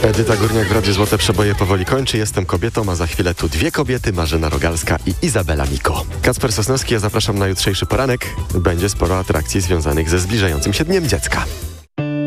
Edyta Górniak w Radiu Złote Przeboje powoli kończy. Jestem kobietą, a za chwilę tu dwie kobiety, Marzena Rogalska i Izabela Miko. Kacper Sosnowski, ja zapraszam na jutrzejszy poranek. Będzie sporo atrakcji związanych ze zbliżającym się Dniem Dziecka.